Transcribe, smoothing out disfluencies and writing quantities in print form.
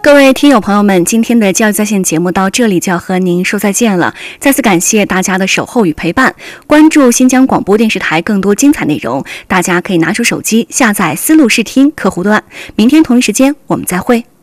各位听友朋友们，今天的教育在线节目到这里就要和您说再见了。再次感谢大家的守候与陪伴，关注新疆广播电视台更多精彩内容，大家可以拿出手机下载思路视听客户端。明天同一时间我们再会。